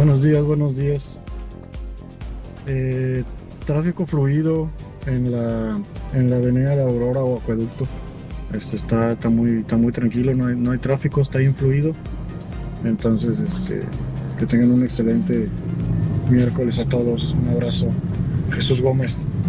Buenos días, buenos días. Eh, Tráfico fluido en la avenida de Aurora o Acueducto. Está muy tranquilo, no hay tráfico, está bien fluido. Entonces, que tengan un excelente miércoles a todos. Un abrazo. Jesús Gómez.